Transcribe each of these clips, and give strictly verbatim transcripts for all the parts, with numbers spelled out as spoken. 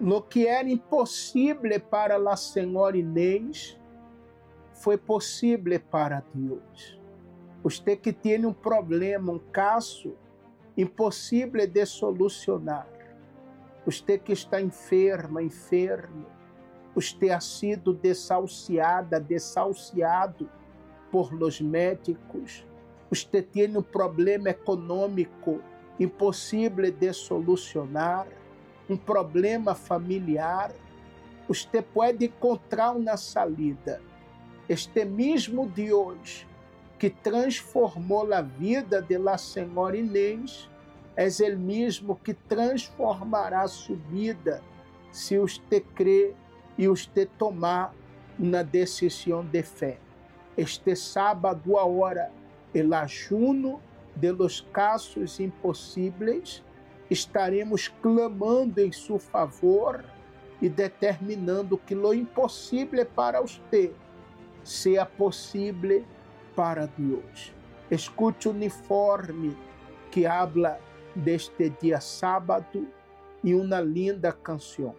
Lo que era impossível para a senhora Inês foi possível para Deus. Você que tem um problema, um caso impossível de solucionar. Você que está enferma, enfermo. Você ha sido desahuciada, desahuciado por los médicos. Você tem um problema econômico impossível de solucionar. Um problema familiar. Você pode encontrar uma salida. Este mesmo Deus que transformou a vida de la senhora Inês é o mesmo que transformará sua vida se você crê e você tomar uma decisão de fé. Este sábado, a hora, el ayuno de los casos impossíveis, estaremos clamando em seu favor e determinando que lo impossível para você seja possível para Deus. Escute o uniforme que habla deste dia sábado e uma linda canção.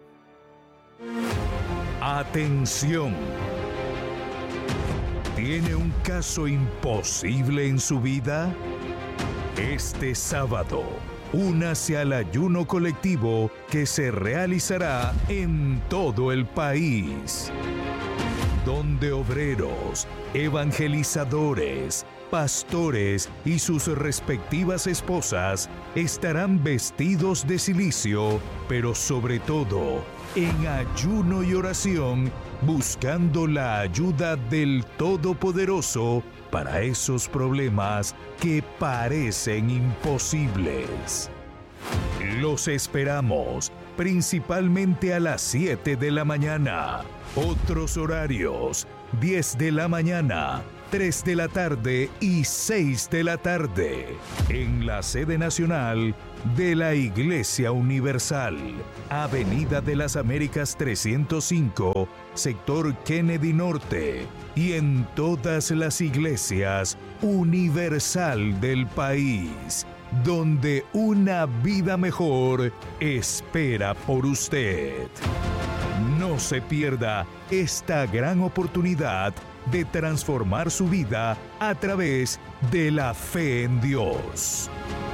Atención. ¿Tiene un caso imposible en su vida? Este sábado, únase al ayuno colectivo que se realizará en todo el país, donde obreros, evangelizadores, pastores y sus respectivas esposas estarán vestidos de cilicio, pero sobre todo en ayuno y oración, buscando la ayuda del Todopoderoso para esos problemas que parecen imposibles. Los esperamos, principalmente a las siete de la mañana. Otros horarios, diez de la mañana, tres de la tarde y seis de la tarde, en la sede nacional de la Iglesia Universal, Avenida de las Américas trescientos cinco, sector Kennedy Norte, y en todas las iglesias universal del país, donde una vida mejor espera por usted. No se pierda esta gran oportunidad de transformar su vida a través de la fe en Dios.